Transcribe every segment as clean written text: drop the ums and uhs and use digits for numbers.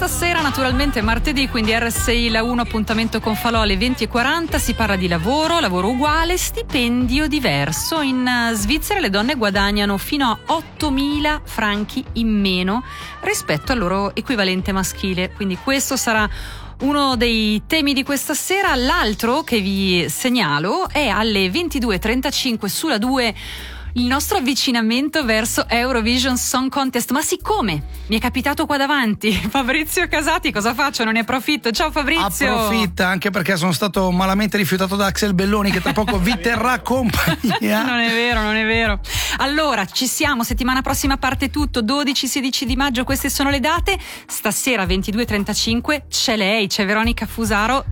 questa sera, naturalmente martedì, quindi RSI La 1, appuntamento con Falò alle 20:40. Si parla di lavoro uguale, stipendio diverso. In Svizzera le donne guadagnano fino a 8.000 franchi in meno rispetto al loro equivalente maschile. Quindi questo sarà uno dei temi di questa sera. L'altro che vi segnalo è alle 22:35 sulla 2 il nostro avvicinamento verso Eurovision Song Contest. Ma siccome mi è capitato qua davanti Fabrizio Casati, cosa faccio? Non ne approfitto. Ciao Fabrizio. Approfitta, anche perché sono stato malamente rifiutato da Axel Belloni, che tra poco vi terrà compagnia. Non è vero. Allora, ci siamo, settimana prossima parte tutto, 12-16 di maggio, queste sono le date. Stasera 22:35 c'è Veronica Fusaro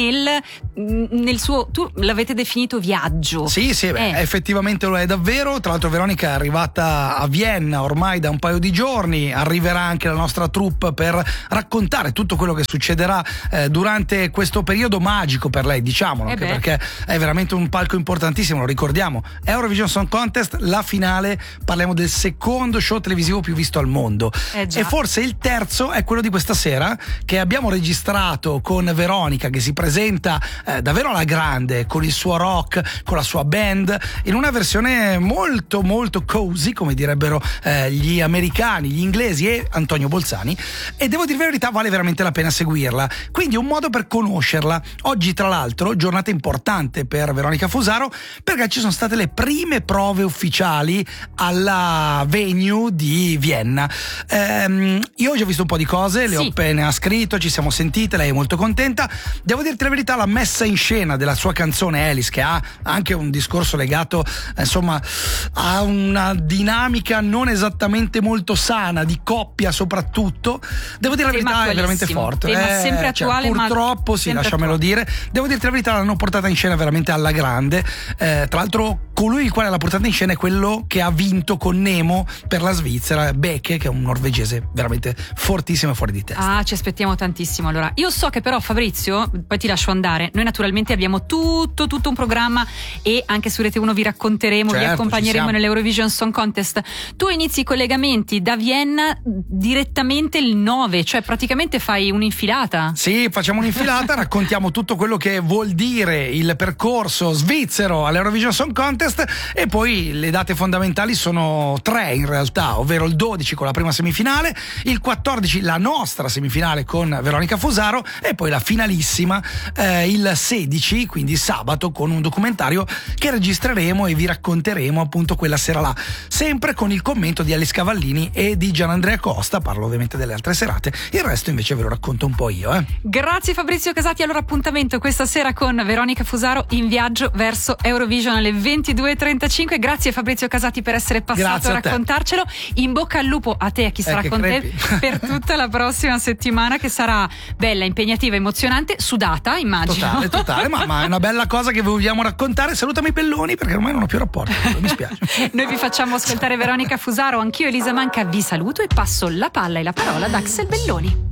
nel suo, tu l'avete definito viaggio. Sì, effettivamente lo è davvero. Tra l'altro Veronica è arrivata a Vienna ormai da un paio di giorni, arriverà anche la nostra troupe per raccontare tutto quello che succederà durante questo periodo magico per lei, diciamolo, anche perché è veramente un palco importantissimo, lo ricordiamo, Eurovision Song Contest, la finale, parliamo del secondo show televisivo più visto al mondo, e forse il terzo è quello di questa sera, che abbiamo registrato con Veronica, che si presenta davvero alla grande con il suo rock, con la sua band, in una versione molto molto cozy, come direbbero gli americani, gli inglesi e Antonio Bolzani, e devo dire la verità, vale veramente la pena seguirla, quindi un modo per conoscerla. Oggi tra l'altro giornata importante per Veronica Fusaro, perché ci sono state le prime prove ufficiali alla venue di Vienna. Io ho già visto un po' di cose, le ho appena scritto, ci siamo sentite, lei è molto contenta. Devo dirti la verità, la messa in scena della sua canzone Alice, che ha anche un discorso legato insomma ha una dinamica non esattamente molto sana, di coppia soprattutto, devo dire la verità, è veramente forte, sempre attuale, purtroppo lasciamelo dire, devo dirti la verità, l'hanno portata in scena veramente alla grande. Tra l'altro colui il quale l'ha portata in scena è quello che ha vinto con Nemo per la Svizzera, Beke, che è un norvegese veramente fortissimo e fuori di testa. Ci aspettiamo tantissimo. Allora, io so che però Fabrizio, poi ti lascio andare, noi naturalmente abbiamo tutto un programma, e anche su Rete 1 vi racconteremo, vi accompagneremo nell'Eurovision Song Contest. Tu inizi i collegamenti da Vienna direttamente il 9, cioè praticamente fai un'infilata. Sì, facciamo un'infilata, raccontiamo tutto quello che vuol dire il percorso svizzero all'Eurovision Song Contest, e poi le date fondamentali sono 3 in realtà, ovvero il 12 con la prima semifinale, il 14 la nostra semifinale con Veronica Fusaro, e poi la finalissima il 16, quindi sabato, con un documentario che registreremo e vi racconteremo appunto quella sera là, sempre con il commento di Alice Cavallini e di Gianandrea Costa. Parlo ovviamente delle altre serate, il resto invece ve lo racconto un po' io. Grazie Fabrizio Casati. Allora, appuntamento questa sera con Veronica Fusaro in viaggio verso Eurovision alle 22:35. Grazie Fabrizio Casati per essere passato a raccontarcelo. In bocca al lupo a te e a chi sarà con te per tutta la prossima settimana, che sarà bella, impegnativa, emozionante, sudata immagino. Totale, ma è una bella cosa che vogliamo raccontare. Salutami Belloni, perché ormai non ho più rapporti, mi spiace. Noi vi facciamo ascoltare Veronica Fusaro, anch'io Elisa Manca vi saluto e passo la palla e la parola ad Axel Belloni.